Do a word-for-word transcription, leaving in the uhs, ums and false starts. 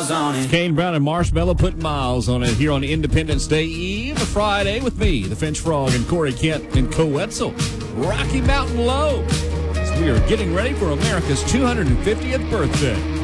miles on it. Kane Brown and Marshmallow put miles on it here on Independence Day Eve, a Friday, with me, the Finch Frog, and Corey Kent and Coetzel. Rocky Mountain Low, as we are getting ready for America's two hundred fiftieth birthday.